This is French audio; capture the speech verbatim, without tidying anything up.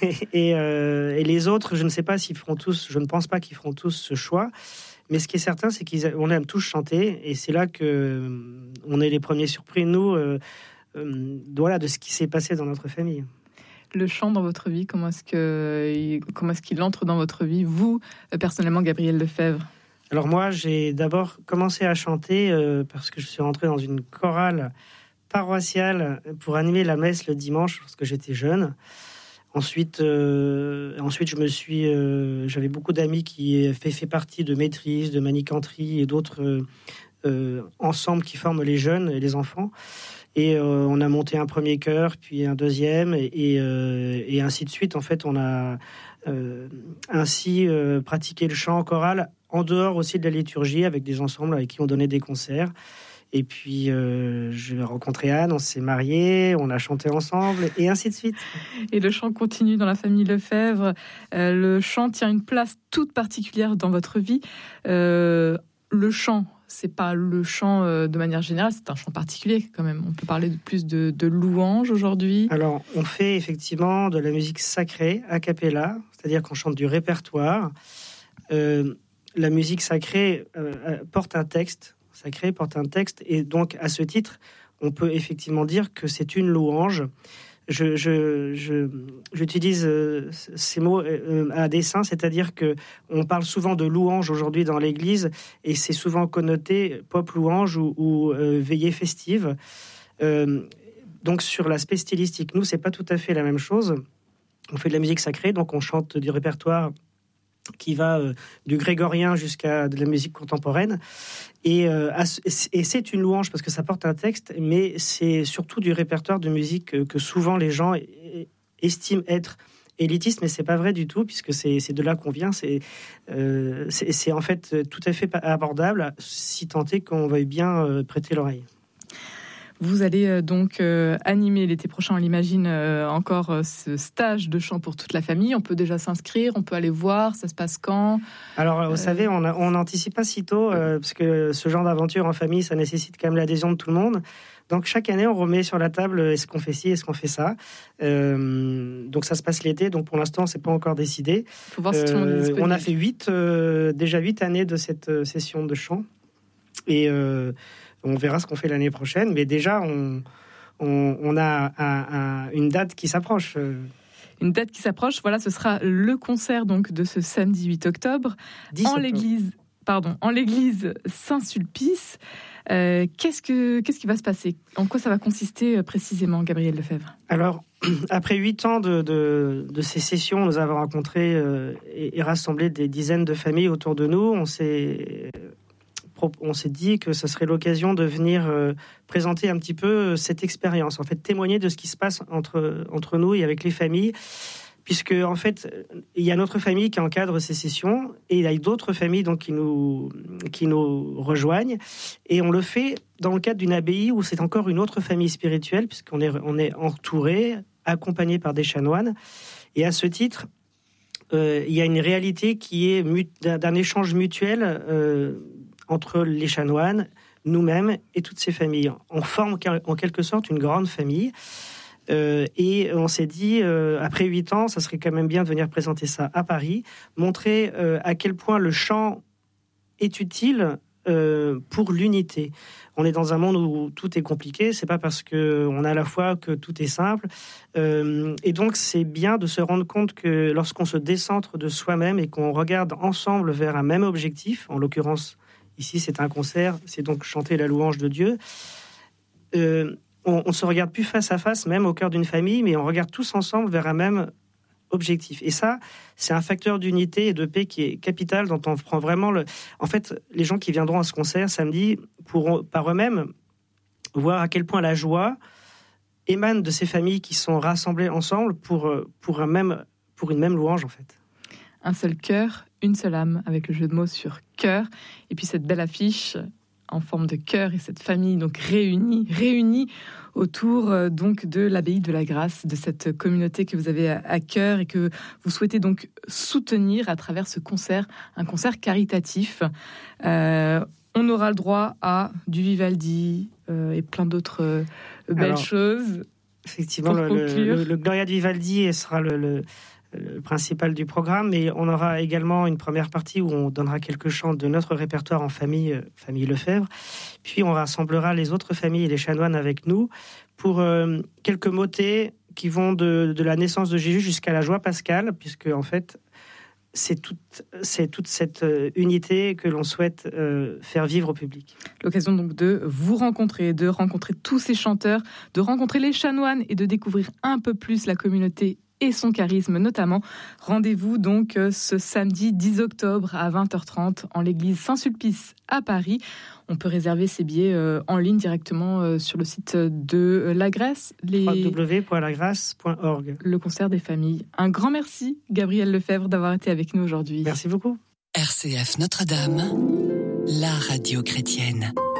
et, euh, et les autres, je ne sais pas s'ils feront tous, je ne pense pas qu'ils feront tous ce choix. Mais ce qui est certain, c'est qu'on aime tous chanter, et c'est là qu'on est les premiers surpris, nous, euh, euh, voilà, de ce qui s'est passé dans notre famille. Le chant dans votre vie, comment est-ce que, comment est-ce qu'il entre dans votre vie, vous, personnellement, Gabriel Lefebvre? Alors moi, j'ai d'abord commencé à chanter euh, parce que je suis rentré dans une chorale paroissiale pour animer la messe le dimanche lorsque j'étais jeune. Ensuite, euh, ensuite je me suis, euh, j'avais beaucoup d'amis qui fait, fait partie de maîtrise, de manicanterie et d'autres euh, euh, ensembles qui forment les jeunes et les enfants. Et euh, on a monté un premier chœur, puis un deuxième, et, et, euh, et ainsi de suite. En fait, on a euh, ainsi euh, pratiqué le chant choral en dehors aussi de la liturgie, avec des ensembles avec qui on donnait des concerts. Et puis, euh, j'ai rencontré Anne, on s'est mariés, on a chanté ensemble, et ainsi de suite. Et le chant continue dans la famille Lefebvre. Euh, le chant tient une place toute particulière dans votre vie. Euh, le chant, c'est pas le chant euh, de manière générale, c'est un chant particulier quand même. On peut parler de plus de, de louanges aujourd'hui. Alors, on fait effectivement de la musique sacrée, a cappella, c'est-à-dire qu'on chante du répertoire. Euh, la musique sacrée euh, porte un texte, sacré porte un texte, et donc à ce titre, on peut effectivement dire que c'est une louange. Je, je, je, j'utilise euh, ces mots euh, à dessein, c'est-à-dire que on parle souvent de louange aujourd'hui dans l'Église, et c'est souvent connoté pop louange ou, ou euh, veillée festive. Euh, donc sur l'aspect stylistique, nous c'est pas tout à fait la même chose. On fait de la musique sacrée, donc on chante du répertoire qui va euh, du grégorien jusqu'à de la musique contemporaine. Et, euh, et c'est une louange parce que ça porte un texte, mais c'est surtout du répertoire de musique que, que souvent les gens estiment être élitiste, mais c'est pas vrai du tout, puisque c'est, c'est de là qu'on vient. C'est, euh, c'est, c'est en fait tout à fait abordable, si tant est qu'on veuille bien euh, prêter l'oreille. Vous allez euh, donc euh, animer l'été prochain, on l'imagine, euh, encore euh, ce stage de chant pour toute la famille. On peut déjà s'inscrire, on peut aller voir, ça se passe quand? Alors, vous euh... savez, on n'anticipe pas si tôt, euh, parce que ce genre d'aventure en famille, ça nécessite quand même l'adhésion de tout le monde. Donc, chaque année, on remet sur la table est-ce qu'on fait ci, est-ce qu'on fait ça. Euh, donc, ça se passe l'été. Donc, pour l'instant, c'est pas encore décidé. Faut voir si tout le monde est disponible. On a fait huit, euh, déjà huit années de cette euh, session de chant. Et euh, on verra ce qu'on fait l'année prochaine. Mais déjà, on, on, on a un, un, une date qui s'approche. Une date qui s'approche. Voilà, ce sera le concert donc de ce samedi huit octobre en l'église, pardon, en l'église Saint-Sulpice. Euh, qu'est-ce que qu'est-ce qui va se passer? En quoi ça va consister euh, précisément, Gabriel Lefebvre? Alors, après huit ans de, de, de ces sessions, nous avons rencontré euh, et, et rassemblé des dizaines de familles autour de nous. On s'est on s'est dit que ce serait l'occasion de venir euh, présenter un petit peu cette expérience, en fait, témoigner de ce qui se passe entre, entre nous et avec les familles, puisque, en fait, il y a notre famille qui encadre ces sessions, et il y a d'autres familles donc, qui, nous, qui nous rejoignent, et on le fait dans le cadre d'une abbaye où c'est encore une autre famille spirituelle, puisqu'on est, on est entouré, accompagné par des chanoines, et à ce titre, euh, il y a une réalité qui est mut- d'un, d'un échange mutuel euh, entre les chanoines, nous-mêmes et toutes ces familles. On forme en quelque sorte une grande famille. Euh, et on s'est dit, euh, après huit ans, ça serait quand même bien de venir présenter ça à Paris, montrer euh, à quel point le chant est utile euh, pour l'unité. On est dans un monde où tout est compliqué, c'est pas parce qu'on a la foi que tout est simple. Euh, et donc, c'est bien de se rendre compte que lorsqu'on se décentre de soi-même et qu'on regarde ensemble vers un même objectif, en l'occurrence, ici, c'est un concert, c'est donc chanter la louange de Dieu. Euh, on ne se regarde plus face à face, même au cœur d'une famille, mais on regarde tous ensemble vers un même objectif. Et ça, c'est un facteur d'unité et de paix qui est capital, dont on prend vraiment le... En fait, les gens qui viendront à ce concert samedi pourront, par eux-mêmes, voir à quel point la joie émane de ces familles qui sont rassemblées ensemble pour, pour, un même, pour une même louange, en fait. Un seul cœur, une seule âme, avec le jeu de mots sur cœur, et puis cette belle affiche en forme de cœur et cette famille donc réunie, réunie autour euh, donc de l'abbaye de la Grâce, de cette communauté que vous avez à, à cœur et que vous souhaitez donc soutenir à travers ce concert, un concert caritatif. Euh, on aura le droit à du Vivaldi euh, et plein d'autres euh, belles Alors... choses. Effectivement, le, le, le Gloria de Vivaldi sera le, le, le principal du programme, mais on aura également une première partie où on donnera quelques chants de notre répertoire en famille, famille Lefebvre. Puis on rassemblera les autres familles et les chanoines avec nous pour euh, quelques motets qui vont de, de la naissance de Jésus jusqu'à la joie pascale, puisque en fait, c'est toute, c'est toute cette unité que l'on souhaite euh, faire vivre au public. L'occasion donc de vous rencontrer, de rencontrer tous ces chanteurs, de rencontrer les chanoines et de découvrir un peu plus la communauté et son charisme notamment. Rendez-vous donc ce samedi dix octobre à vingt heures trente en l'église Saint-Sulpice à Paris. On peut réserver ses billets euh, en ligne directement euh, sur le site de La Grâce. Les... w w w point la grâce point org. Le concert des familles. Un grand merci, Gabriel Lefebvre, d'avoir été avec nous aujourd'hui. Merci beaucoup. R C F Notre-Dame, la radio chrétienne.